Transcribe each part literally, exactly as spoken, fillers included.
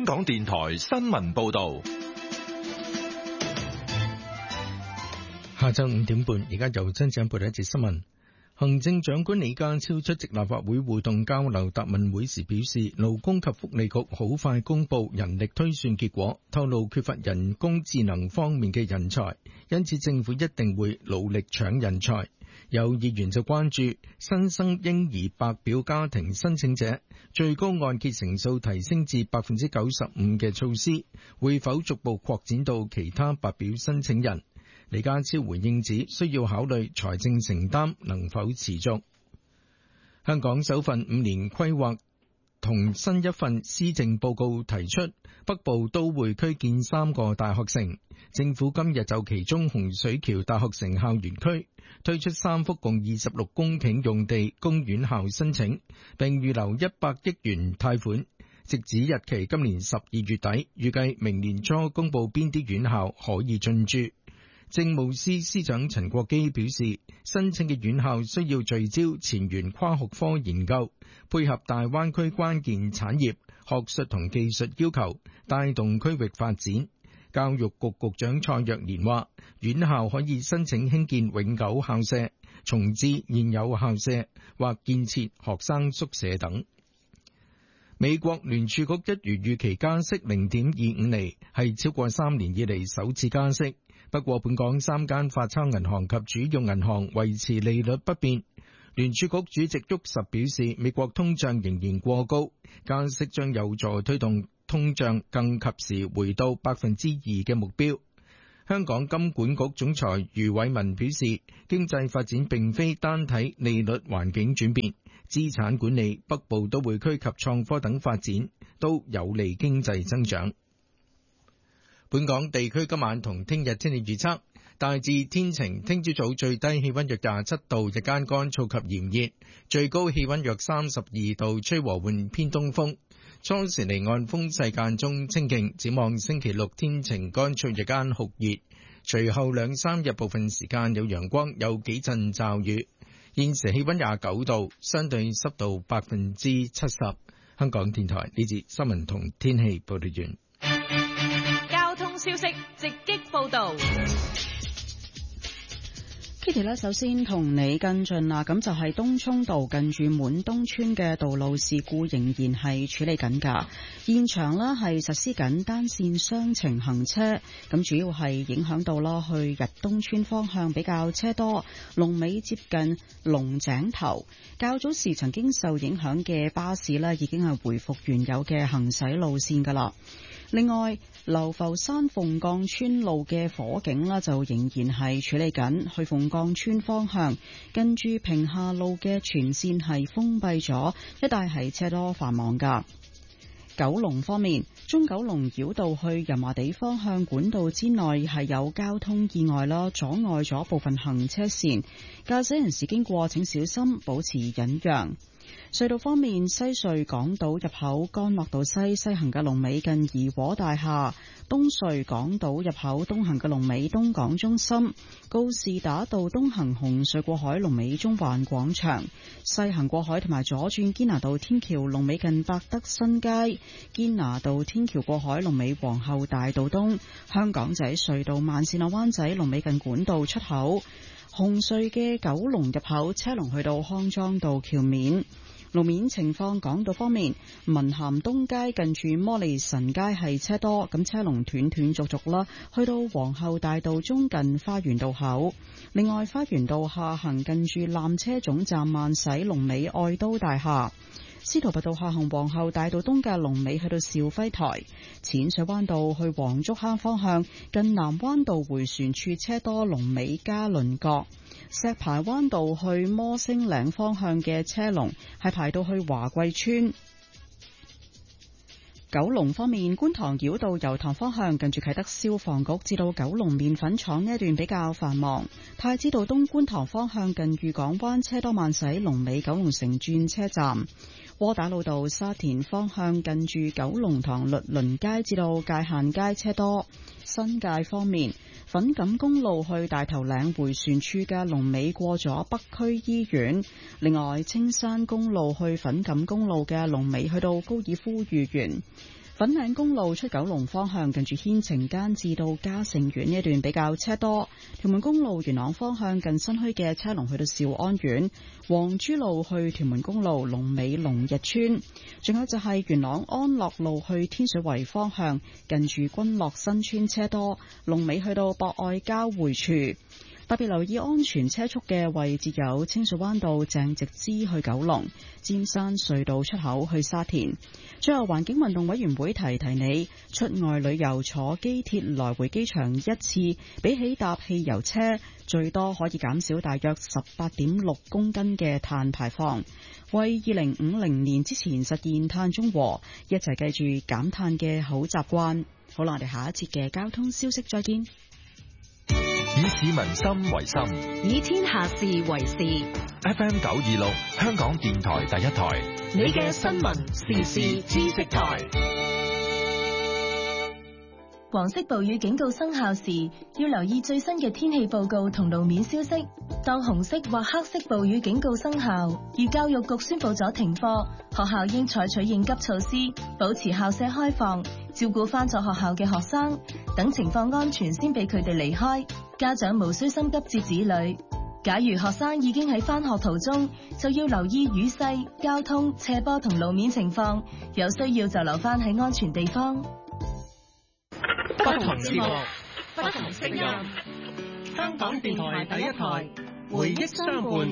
港電台新聞報道。 下晝五點半，而家由張子欣報道一節新聞。行政長官李家超出席立法會互動交流答問會時表示，勞工及福利局好快公布人力推算結果，透露缺乏人工智能方面嘅人才，因此政府一定會努力搶人才。有議員就關注新生嬰兒白表家庭申請者最高按揭成數提升至百分之九十五嘅措施，會否逐步擴展到其他白表申請人？李家超回應指，需要考慮財政承擔能否持續。香港首份五年規劃同新一份施政報告提出，北部都會區建三個大學城。政府今日就其中洪水橋大學城校園區推出三幅共二十六公頃用地供院校申請，並預留一百億元貸款，直至日期今年十二月底，預計明年初公布邊啲院校可以進駐。政務司司長陳國基表示，申請嘅院校需要聚焦前沿跨學科研究，配合大灣區關鍵產業、學術同技術要求，帶動區域發展。教育局局長蔡若蓮話，院校可以申請興建永久校舍、重置現有校舍或建設學生宿舍等。美國聯儲局一如預期加息 零點二五 厘，係超過三年以嚟首次加息。不過本港三間發鈔銀行及主要銀行維持利率不變。聯儲局主席沃什表示，美國通脹仍然過高，加息將有助推動通脹更及時回到百分之二嘅目標。香港金管局總裁余偉文表示，經濟發展並非單睇利率環境轉變，資產管理、北部都會區及創科等發展都有利經濟增長。本港地區今晚同聽日天氣預測，大致天晴，聽朝早最低氣溫約廿七度，日間乾燥及炎熱，最高氣溫約三十二度，吹和緩偏東風。初時離岸風勢間中清勁，展望星期六天晴乾燥，日間酷熱，隨後兩三日部分時間有陽光，有幾陣驟雨。現時氣溫廿九度，相對濕度百分之七十。香港電台呢節新聞同天氣報道完。 交通消息直擊報道。Kitty 咧，首先同你跟進啦，咁就係東涌道近住滿東村嘅道路事故仍然係處理緊㗎。現場呢係實施緊單線雙程行車，咁主要係影響到啦去日東村方向比較車多，龍尾接近龍井頭。較早時曾經受影響嘅巴士呢已經係回復原有嘅行駛路線㗎啦。另外，流浮山鳳崗村路嘅火警呢就仍然係處理緊，去鳳崗村方向跟住屏廈路嘅全線係封閉咗，一帶係車多繁忙噶。九龍方面，中九龍繞道去油麻地方向管道之內係有交通意外啦，阻礙咗部分行車線，駕駛人士經過請小心，保持忍讓。隧道方面，西隧港島入口干諾道西西行嘅龍尾近怡和大廈，東隧港島入口東行嘅龍尾東港中心，告士打道東行紅隧過海龍尾中環廣場，西行過海同埋左轉堅拿道天橋龍尾近百德新街，堅拿道天橋過海龍尾皇后大道東，香港仔隧道慢線落灣仔龍尾近管道出口，紅隧嘅九龍入口車龍去到康莊道橋面。路面情況，港島方面，文咸東街近住摩利臣街係車多，咁車龍斷斷續續啦，去到皇后大道中近花園道口。另外，花園道下行近住纜車總站慢駛龍尾愛都大廈。司徒拔道下行皇后大道東嘅龍尾去到兆輝台，淺水灣道去黃竹坑方向近南灣道迴旋處車多，龍尾嘉麟閣。石排灣道去摩星嶺方向嘅車龍係排到去華貴村。九龍方面，觀塘繞道油塘方向近住啟德消防局至到九龍麵粉廠呢一段比較繁忙。太子道東觀塘方向近裕港灣車多慢駛，龍尾九龍城轉車站。窩打老道沙田方向近住九龍塘律倫街至到界限街車多。新界方面，粉錦公路去大頭嶺迴旋處嘅龍尾過咗北區醫院。另外，青山公路去粉錦公路嘅龍尾去到高爾夫御園。 粉嶺公路出九龍方向近住牽晴間至到嘉盛苑呢一段比較車多。屯門公路元朗方向近新墟嘅車龍去到兆安苑。黃珠路去屯門公路龍尾龍日村。仲有就係元朗安樂路去天水圍方向近住君樂新村車多，龍尾去到博愛交匯處。特別留意安全車速嘅位置有清水灣道鄭直支去九龍、尖山隧道出口去沙田。最後，環境運動委員會提提你，出外旅遊坐機鐵來回機場一次，比起搭汽油車最多可以減少大約十八點六公斤嘅碳排放，為二零五零年之前實現碳中和，一齊記住減碳嘅好習慣。好啦，我哋下一節嘅交通消息再見。 以市民心為心， 以天下事為事。 F M 九二六，香港電台第一台， 你嘅新聞時事知識台。黃色暴雨警告生效時，要留意最新嘅天氣報告同路面消息。當紅色或黑色暴雨警告生效，而教育局宣布咗停課，學校應採取應急措施，保持校舍開放，照顧返咗學校嘅學生，等情況安全先俾佢哋離開。家長無需心急接子女。假如學生已經喺返學途中，就要留意雨勢、交通、斜坡同路面情況，有需要就留返喺安全地方。 不同節目，不同聲音，香港電台第一台，回憶相伴。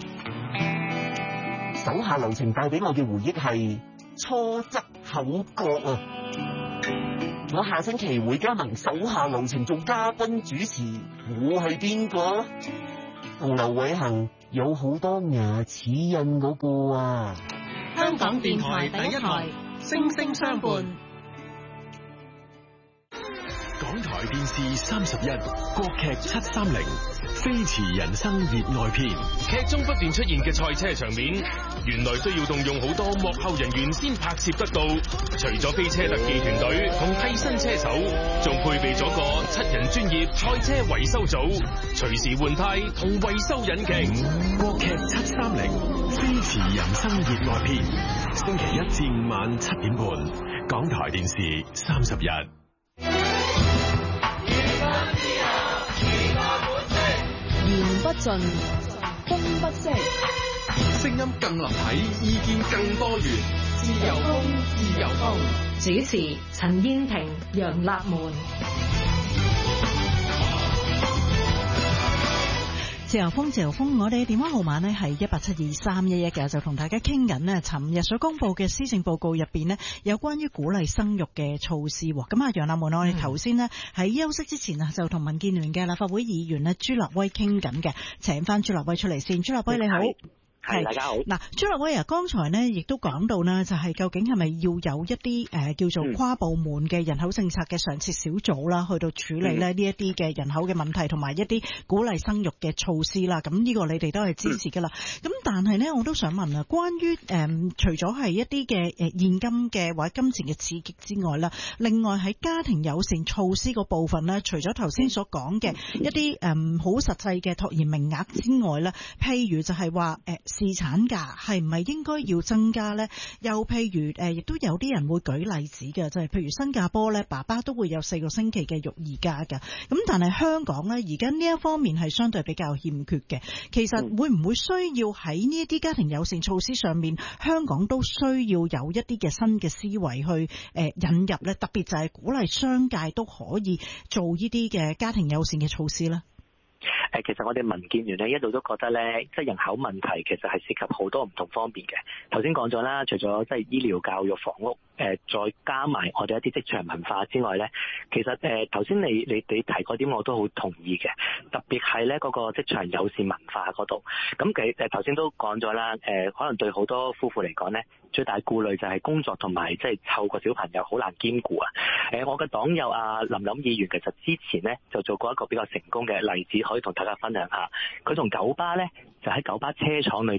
手下留情帶俾我嘅回憶係初則口角啊！我下星期會加盟手下留情做嘉賓主持，我係邊個？同劉偉恒有好多牙齒印嗰個啊！ 香港電台第一台，聲聲相伴。 港台電視三十一，國劇七三零，飛馳人生熱愛篇。 劇中不斷出現嘅賽車場面，原來需要動用好多幕後人員先拍攝得到。除咗飛車特技團隊同替身車手，仲配備咗個七人專業賽車維修組，隨時換胎同維修引擎。 國劇七三零，飛馳人生熱愛篇，星期一至五晚七點半，港台電視三十一。 言不盡，風不息， 聲音更立體，意見更多元。 自由風，自由風。主持：陳燕萍、楊立門。 自由風，自由風，我哋電話號碼呢係一八七二三一一嘅，就同大家傾緊呢尋日所公布嘅施政報告入邊呢，有關於鼓勵生育嘅措施。咁啊，楊立門，我哋頭先呢喺休息之前啊，就同民建聯嘅立法會議員呢朱立威傾緊嘅，請翻朱立威出嚟先。朱立威你好。 係，大家好。 嗱，朱立威啊，剛才呢亦都講到啦，就係究竟係咪要有一啲誒、呃、叫做跨部門嘅人口政策嘅常設小組啦，去到處理咧呢一啲嘅人口嘅問題，同埋一啲鼓勵生育嘅措施啦。咁呢個你哋都係支持噶啦。咁、嗯、但係呢，我都想問啊，關於誒、呃、除咗係一啲嘅誒現金嘅或者金錢嘅刺激之外啦，另外喺家庭友善措施個部分呢，除咗頭先所講嘅一啲誒好實際嘅托兒名額之外咧，譬如就係話誒。呃侍產假係唔係應該要增加呢？又譬如誒，亦、呃、都有啲人會舉例子嘅，就係、是、譬如新加坡咧，爸爸都會有四個星期嘅育兒假㗎。咁但係香港呢，而家呢一方面係相對比較欠缺嘅。其實會唔會需要喺呢一啲家庭友善措施上面，香港都需要有一啲嘅新嘅思維去誒、呃、引入呢？特別就係鼓勵商界都可以做呢啲嘅家庭友善嘅措施呢？ 誒，其實我哋民建聯咧一路都覺得咧，即係人口問題其實係涉及好多唔同方面嘅。頭先講咗啦，除咗即係醫療、教育、房屋，誒，再加埋我哋一啲職場文化之外咧，其實誒頭先你你你提嗰點我都好同意嘅，特別係咧嗰個職場友善文化嗰度。咁其實誒頭先都講咗啦，誒可能對好多夫婦嚟講咧，最大顧慮就係工作同埋即係湊個小朋友好難兼顧啊。誒，我嘅黨友啊林琳議員其實之前咧就做過一個比較成功嘅例子，可以同大家分享下。佢同九巴咧就喺九巴車廠裏邊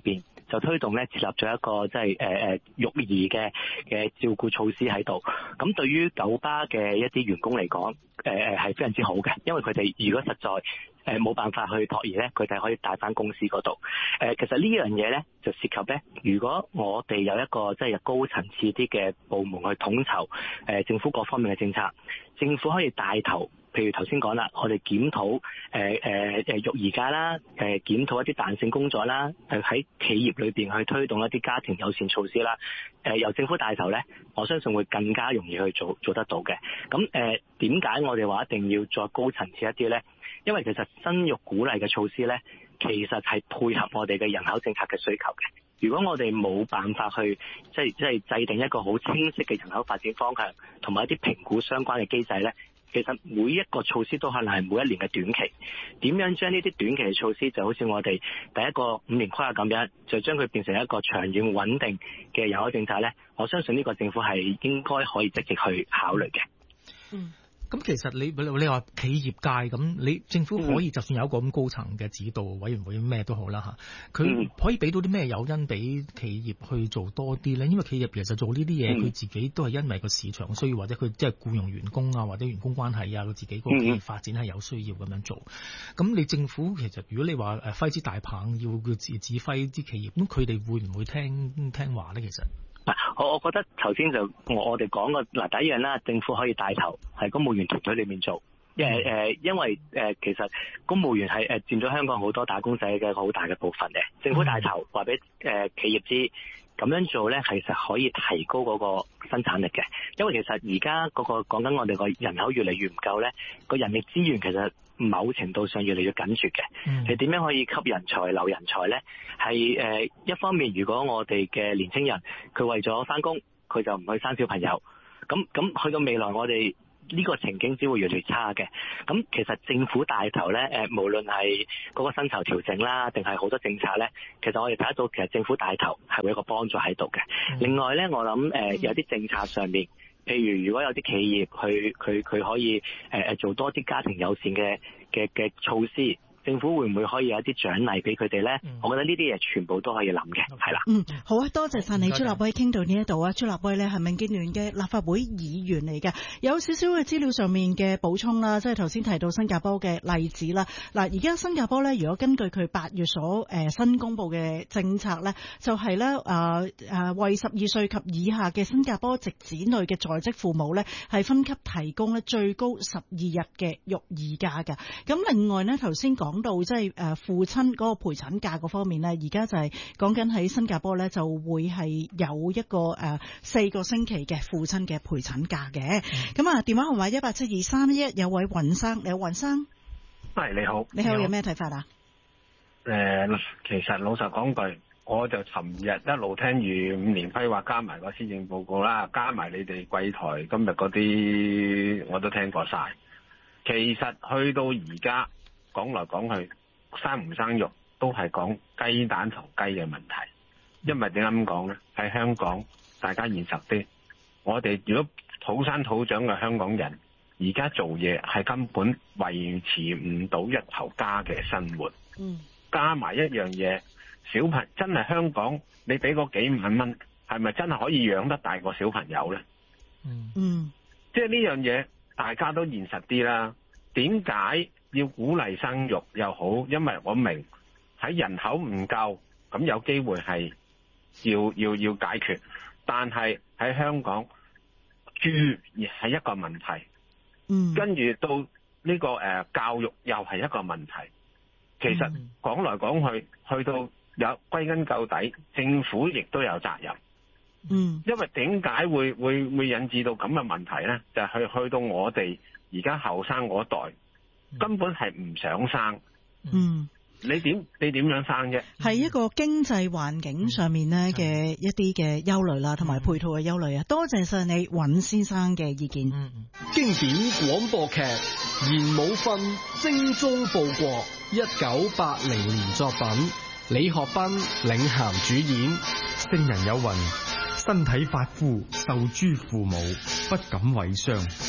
就推動咧設立咗一個即係誒誒育兒嘅嘅照顧措施喺度。咁對於九巴嘅一啲員工嚟講，誒誒係非常之好嘅，因為佢哋如果實在誒冇辦法去托兒咧，佢哋可以帶翻公司嗰度。誒其實呢樣嘢咧就涉及咧，如果我哋有一個即係高層次啲嘅部門去統籌誒政府各方面嘅政策，政府可以帶頭。譬如頭先講啦，我哋檢討誒誒誒育兒假啦，誒檢討一啲彈性工作啦，誒喺企業裏邊去推動一啲家庭友善措施啦。誒由政府帶頭咧，我相信會更加容易去做做得到嘅。咁誒點解我哋話一定要再高層次一啲咧？因為其實生育鼓勵嘅措施咧，其實係配合我哋嘅人口政策嘅需求嘅。如果我哋冇辦法去即係即係制定一個好清晰嘅人口發展方向，同埋一啲評估相關嘅機制咧，其實每一個措施都可能係每一年嘅短期。點樣將呢啲短期嘅措施，就好似我哋第一個五年規劃咁樣，就將佢變成一個長遠穩定嘅人口政策咧？我相信呢個政府係應該可以積極去考慮嘅。 嗯。咁其實你你話企業界咁，你政府可以就算有一個咁高層嘅指導委員會咩都好啦嚇，佢可以俾到啲咩誘因俾企業去做多啲咧？因為企業其實做呢啲嘢，佢自己都係因為個市場需要，或者佢即係僱用員工啊，或者員工關係啊，佢自己個企業發展係有需要咁樣做。咁你政府其實如果你話誒揮之大棒要佢指指揮啲企業，咁佢哋會唔會聽聽話咧？其實？ 我我覺得頭先就我我哋講個嗱第一樣啦，政府可以帶頭喺公務員團隊裏面做，誒誒、呃，因為誒、呃、其實公務員係誒佔咗香港好多打工仔嘅好大嘅部分嘅，政府帶頭話俾誒企業知，咁樣做咧，其實可以提高嗰個生產力嘅，因為其實而家嗰個講緊我哋個人口越嚟越唔夠咧，個人力資源其實某程度上越嚟越緊絀嘅。嗯、你點樣可以吸人才留人才咧？係誒、呃、一方面，如果我哋嘅年青人佢為咗返工，佢就唔去生小朋友，咁咁去到未來我哋呢個情景只會越嚟越差嘅。咁其實政府帶頭咧，誒無論係嗰個薪酬調整啦，定係好多政策咧，其實我哋睇得到，其實政府帶頭係會有一個幫助喺度嘅。嗯、另外咧，我諗誒、呃、有啲政策上面，譬如如果有啲企業去佢佢可以誒誒、呃、做多啲家庭友善嘅嘅嘅措施。政府會唔會可以有一啲獎勵俾佢哋咧？嗯、我覺得呢啲嘢全部都可以諗嘅，係啦。 嗯，好啊，多謝晒你，朱立威傾到呢一度啊。朱立威咧係民建聯嘅立法會議員嚟嘅，有少少嘅資料上面嘅補充啦，即係頭先提到新加坡嘅例子啦。嗱，而家新加坡咧，如果根據佢八月所誒、呃、新公布嘅政策咧，就係咧誒誒為十二歲及以下嘅新加坡籍子女嘅在職父母咧，係分級提供咧最高十二日嘅育兒假嘅。咁另外咧，頭先講。講到即係誒父親嗰個陪診假嗰方面咧，而家就係講緊喺新加坡咧，就會係有一個誒四個星期嘅父親嘅陪診假嘅。咁啊、嗯，電話號碼一八七二三一一，有位雲生，你好雲生， 係你好， 你好，有咩睇法啊？ 誒、呃，其實老實講句，我就尋日一路聽住五年規劃加埋個施政報告啦，加埋你哋貴台今日嗰啲，我都聽過晒。其實去到而家。講來講去，生唔生育都係講雞蛋同雞嘅問題。因為點解咁講呢？喺香港，大家現實啲，我哋如果土生土長嘅香港人，而家做嘢係根本維持唔到一頭家嘅生活。嗯，加埋一樣嘢，小朋真係香港，你俾嗰幾萬蚊，係咪真係可以養得大個小朋友呢？嗯嗯，即係呢樣嘢，大家都現實啲啦。點解？要鼓勵生育又好，因為我明喺人口唔夠，咁有機會係要要要解決。但係喺香港住亦係一個問題，嗯，跟住到呢、這個誒、呃、教育又係一個問題。其實講來講去，去到有歸根究底，政府亦都有責任。嗯，因為點解會會會引致到咁嘅問題咧？就係、是、去去到我哋而家後生嗰代。根本係唔想生，嗯，你點你點樣生啫？係一個經濟環境上面咧嘅一啲嘅憂慮啦，同埋配套嘅憂慮啊！多謝晒你尹先生嘅意見。嗯嗯，經典廣播劇《言武訓》精忠報國，一九八零年作品，李學斌領銜主演。聖人有云：身體髮膚受諸父母，不敢違傷。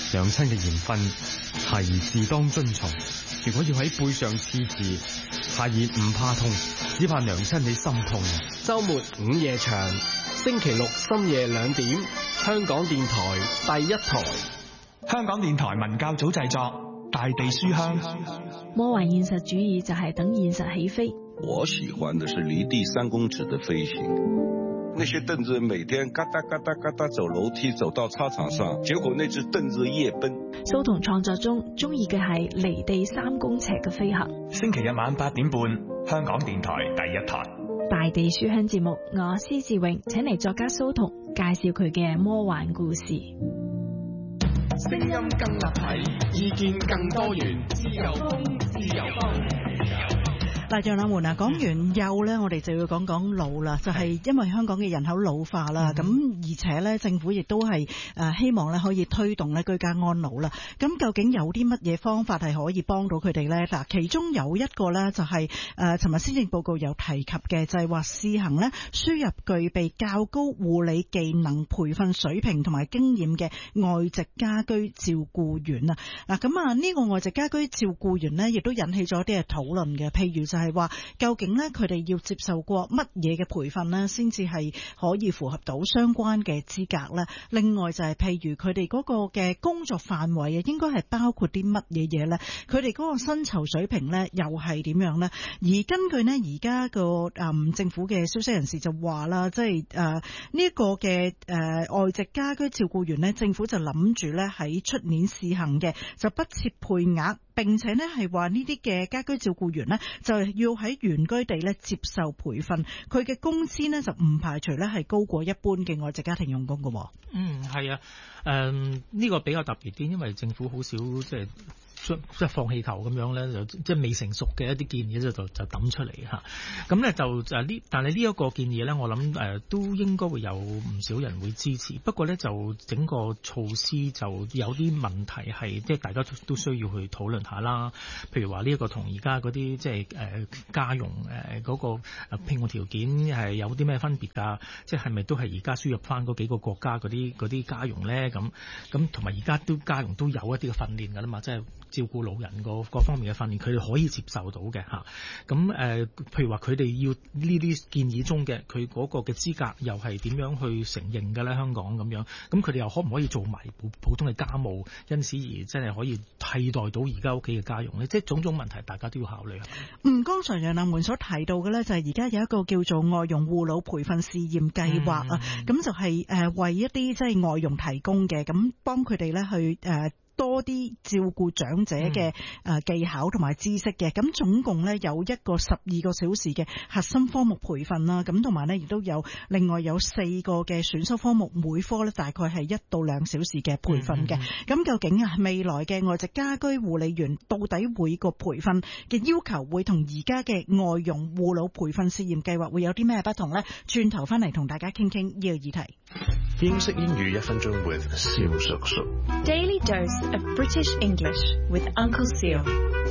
娘親嘅言訓，孩兒自當遵從。如果要喺背上刺字，孩兒唔怕痛，只怕娘親你心痛。 周末午夜場，星期六深夜兩點，香港電台第一台。 香港電台文教組製作《大地書香》。 魔幻現實主義就係等現實起飛。 我喜歡的是離地三公尺的飛行。那些凳子每天嘎嗒嘎嗒嘎嗒走樓梯走到操場上，結果那隻凳子夜奔。 蘇童創作中中意嘅係離地三公尺嘅飛行。 星期日晚八點半，香港電台第一台。 大地書香節目，我施志榮請嚟作家蘇童介紹佢嘅魔幻故事。 聲音更立體，意見更多元，自由風，自由風。 嗱，楊立門啊，講完幼咧，我哋就要講講老啦，就係、是、因為香港嘅人口老化啦，咁、嗯、而且咧政府亦都係誒希望咧可以推動咧居家安老啦。咁究竟有啲乜嘢方法係可以幫到佢哋咧？嗱，其中有一個咧就係誒尋日施政報告有提及嘅，就係話試行咧輸入具備較高護理技能培訓水平同埋經驗嘅外籍家居照顧員啊。嗱，咁啊呢個外籍家居照顧員咧，亦都引起咗一啲嘅討論嘅，譬如就係話究竟咧佢哋要接受過乜嘢嘅培訓咧，先至係可以符合到相關嘅資格咧？另外就係譬如佢哋嗰個嘅工作範圍啊，應該係包括啲乜嘢嘢咧？佢哋嗰個薪酬水平咧，又係點樣咧？而根據咧而家個誒政府嘅消息人士就話啦，即係誒呢一個嘅誒、呃、外籍家居照顧員咧，政府就諗住咧喺出年試行嘅，就不設配額。並且呢係話呢啲嘅家居照顧員呢，就要喺原居地呢接受培訓，佢嘅工資呢，就唔排除呢係高過一般嘅外籍家庭傭工㗎。 嗯，係啊，誒、嗯、呢、呢個比較特別啲，因為政府好少即係。即係放氣球咁樣咧，就即係未成熟嘅一啲建議就就就抌出嚟嚇。咁咧就誒呢，但係呢一個建議咧，我諗誒、呃、都應該會有唔少人會支持。不過咧就整個措施就有啲問題係即係大家都需要去討論下啦。譬如話呢一個同而家嗰啲即係誒家傭誒嗰個聘用條件係有啲咩分別㗎？即係係咪都係而家輸入翻嗰幾個國家嗰啲嗰啲家傭咧？咁咁同埋而家都家傭都有一啲嘅訓練㗎啦嘛，即係。照顧老人個各方面嘅訓練，佢哋可以接受到嘅嚇。咁、啊、誒，譬如話佢哋要呢啲建議中嘅，佢嗰個嘅資格又係點樣去承認嘅咧？香港咁樣，咁佢哋又可唔可以做埋普普通嘅家務？因此而真係可以替代到而家屋企嘅家傭咧？即係種種問題，大家都要考慮。嗯，剛才楊立門所提到嘅咧，就係而家有一個叫做外傭護老培訓試驗計劃啊。咁、嗯、就係誒為一啲即係外傭提供嘅，咁幫佢哋咧去誒。呃多啲照顧長者嘅誒技巧同埋知識嘅，咁、嗯、總共咧有一個十二個小時嘅核心科目培訓啦，咁同埋咧亦都有另外有四個嘅選修科目，每科咧大概係一到兩小時嘅培訓嘅。咁、嗯嗯、究竟啊未來嘅外籍家居護理員到底每個培訓嘅要求會同而家嘅外傭護老培訓試驗計劃會有啲咩不同呢？轉頭翻嚟同大家傾傾呢個議題。 英式英語一分鐘 with 蕭叔叔。 Daily dose of British English with Uncle Seal.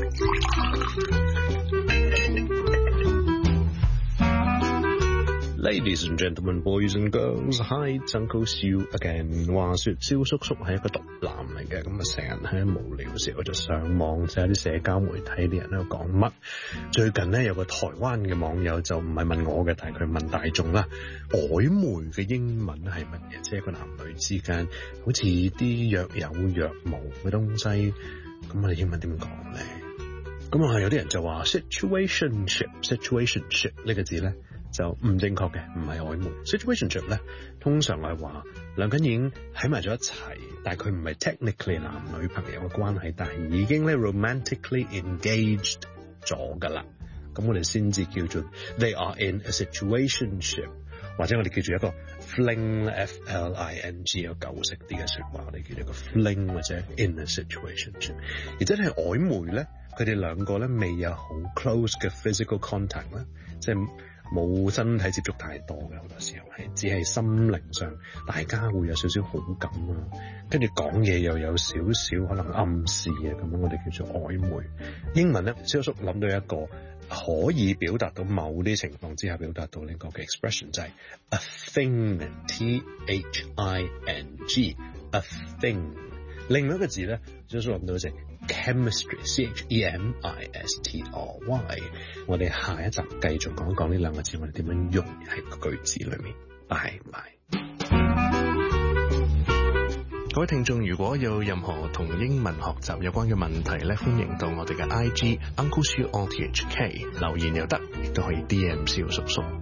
Ladies and gentlemen, boys and girls, hi, it's Uncle Seal again. 話說蕭叔叔係一個獨男嚟嘅，咁啊成日喺無聊嘅時候就上網睇下啲社交媒體啲人喺度講乜。最近呢，有個台灣嘅網友就唔係問我嘅，但係佢問大眾啦，曖昧嘅英文係乜嘢？即係個男女之間好似啲若有若無嘅東西，咁我哋英文點講咧？咁啊有啲人就話 situationship situationship 呢個字咧就唔正確嘅，唔係曖昧。situationship 咧通常係話兩個人已經喺埋咗一齊，但係佢唔係 technically 男女朋友嘅關係，但係已經咧 romantically engaged 咗噶啦，咁我哋先至叫做 they are in a situationship， 或者我哋叫做一個 fling F L I N G 有舊式啲嘅說話，我哋叫做一個 fling 或者 in a situationship。而真係曖昧咧，佢哋兩個咧未有好 close 嘅 physical contact 啦，即係冇身體接觸太多嘅，好多時候係只係心靈上大家會有少少好感啊，跟住講嘢又有少少可能暗示啊，咁樣我哋叫做曖昧。英文咧，蕭叔諗到一個可以表達到某啲情況之下表達到呢個嘅 expression 就係 a thing，T H I N G，a thing。 另外一個字咧，就是我們都係 chemistry，C H E M I S T R Y。我哋下一集繼續講一講呢兩個字，我哋點樣用喺個句子裏面。拜拜。各位聽眾，如果有任何同英文學習有關嘅問題咧，歡迎到我哋嘅 I G Uncle Siu O T H K 留言又得，亦都可以 D M 蕭叔叔。